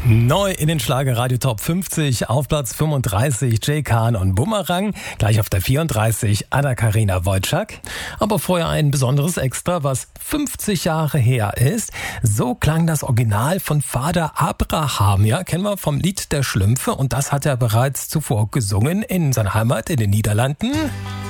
Neu in den Schlager-Radio Top 50, auf Platz 35 Jay Khan und Bumerang, gleich auf der 34 Anna-Karina Wojcik. Aber vorher ein besonderes Extra, was 50 Jahre her ist. So klang das Original von Vater Abraham, ja, kennen wir vom Lied der Schlümpfe, und das hat er bereits zuvor gesungen in seiner Heimat in den Niederlanden.